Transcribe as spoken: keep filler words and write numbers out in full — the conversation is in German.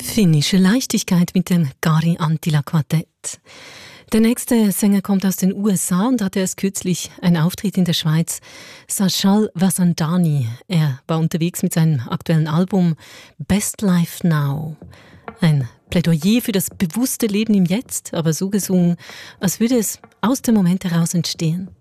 Finnische Leichtigkeit mit dem Kari Anttila Quartett. Der nächste Sänger kommt aus den U S A und hatte erst kürzlich einen Auftritt in der Schweiz. Sachal Vasandani. Er war unterwegs mit seinem aktuellen Album Best Life Now. Ein Plädoyer für das bewusste Leben im Jetzt, aber so gesungen, als würde es aus dem Moment heraus entstehen.